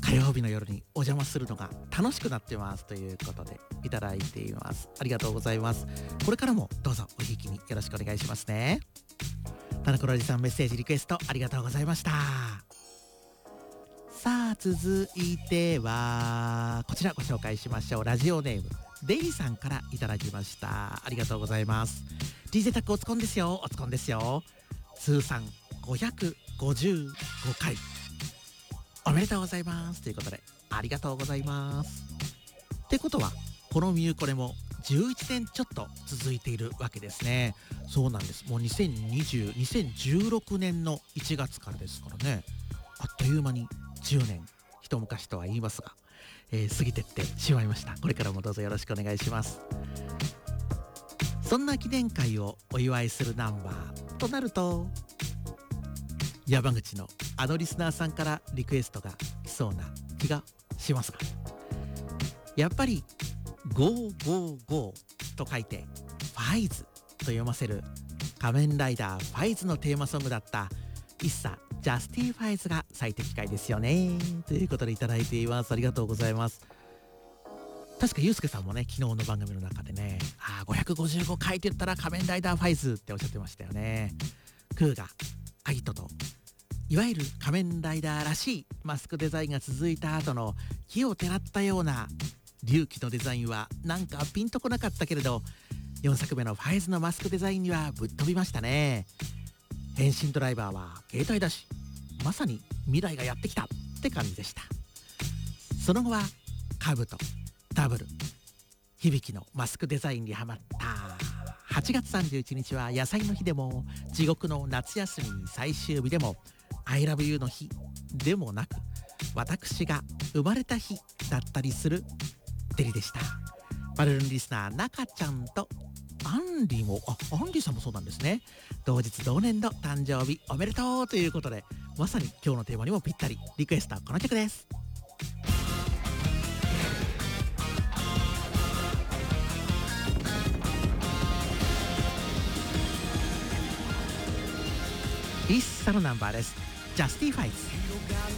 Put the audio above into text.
火曜日の夜にお邪魔するのが楽しくなってますということでいただいています。ありがとうございます。これからもどうぞおひいきによろしくお願いしますね。田中ロジさん、メッセージリクエストありがとうございました。さあ続いてはこちらご紹介しましょう。ラジオネームデイさんからいただきました。ありがとうございます。 DJ タックおつこんですよ。おつこんですよ。通算555回おめでとうございますということでありがとうございます。ってことはこのミューコレも11年ちょっと続いているわけですね。そうなんです。もう2016年の1月からですからね。あっという間に10年一昔とは言いますが、過ぎてってしまいました。これからもどうぞよろしくお願いします。そんな記念会をお祝いするナンバーとなると山口のあのリスナーさんからリクエストが来そうな気がしますが、やっぱり555と書いてファイズと読ませる仮面ライダーファイズのテーマソングだったＩＳＳＡジャスティファイズが最適解ですよねということでいただいています。ありがとうございます。確かゆうすけさんもね、昨日の番組の中でね、555回って言ったら仮面ライダーファイズっておっしゃってましたよね。クーガアギトといわゆる仮面ライダーらしいマスクデザインが続いた後の木をてらったような龍騎のデザインはなんかピンとこなかったけれど、4作目のファイズのマスクデザインにはぶっ飛びましたね。変身ドライバーは携帯だし、まさに未来がやってきたって感じでした。その後はカブとダブル響のマスクデザインにハマった8月31日は野菜の日でも地獄の夏休み最終日でもI love you の日でもなく、私が生まれた日だったりするデリでした。バルルンリスナー中ちゃんとアンリもアンリさんもそうなんですね。同日同年度誕生日おめでとうということで、まさに今日のテーマにもぴったり。リクエストはこの曲です。ISSAのナンバーです。ジャスティファイズ。